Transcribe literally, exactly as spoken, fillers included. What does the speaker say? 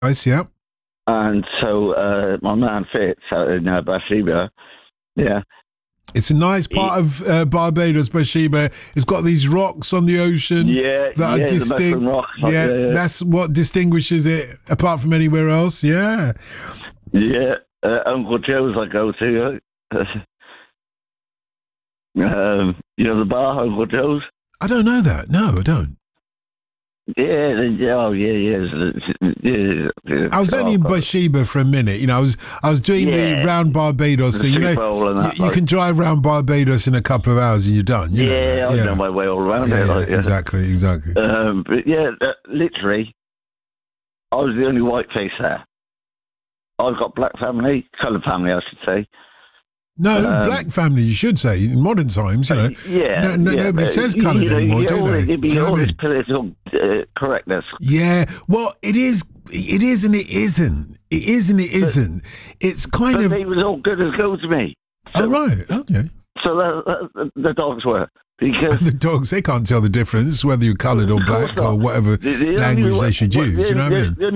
Nice, yeah. And so uh, my man Fitz out in uh, Bathsheba, yeah. It's a nice part he, of uh, Barbados, Bathsheba. It's got these rocks on the ocean yeah, that yeah, are distinct. Rocks, yeah, like, yeah, yeah, that's what distinguishes it apart from anywhere else. Yeah. Yeah, uh, Uncle Joe's I go to. um, you know the bar, Uncle Joe's? I don't know that. No, I don't. Yeah, yeah, oh yeah, yeah. yeah, yeah. I was only in Bathsheba for a minute. You know, I was I was doing yeah. the round Barbados thing. You know, that, you, you like. can drive round Barbados in a couple of hours and you're done. You yeah, know I yeah. know my way all around yeah, it. Yeah, like, yeah. Exactly, exactly. Um, but yeah, uh, literally, I was the only white face there. I've got black family, coloured family, I should say. No, um, black family, you should say. In modern times, you know, yeah, no, no, yeah, nobody says coloured you know, anymore, do all, they? It'd be do all this this political uh, correctness. Yeah, well, it is, it is and it isn't. It is and it isn't. But, it's kind but of... they was all good as gold to me. So, oh, right, okay. So the, the, the dogs were. Because the dogs, they can't tell the difference, whether you're coloured or black or whatever the, the language only, they should use, the, you know what I mean? The